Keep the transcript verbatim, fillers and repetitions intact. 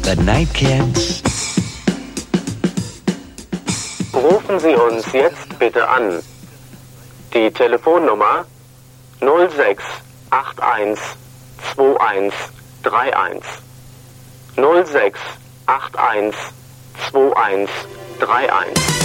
The Nightcats. Rufen Sie uns jetzt bitte an. Die Telefonnummer null sechs acht eins zwei eins drei eins. null sechs acht eins zwei eins drei eins.